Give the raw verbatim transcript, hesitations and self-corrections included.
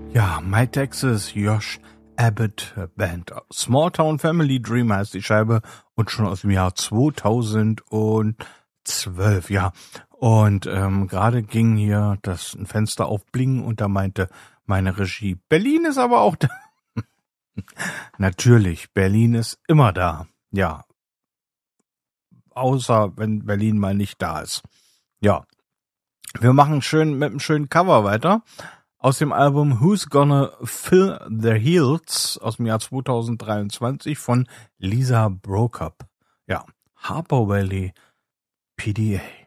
Ja, My Texas, Josh Abbott Band. Small Town Family Dream heißt die Scheibe und schon aus dem Jahr zweitausendzwölf, ja. Und ähm, gerade ging hier das ein Fenster aufblinken und da meinte meine Regie, Berlin ist aber auch da. Natürlich, Berlin ist immer da. Ja, außer wenn Berlin mal nicht da ist. Ja, wir machen schön mit einem schönen Cover weiter. Aus dem Album Who's Gonna Fill Their Heels aus dem Jahr zweitausenddreiundzwanzig von Lisa Brokop. Ja, Harper Valley P D A.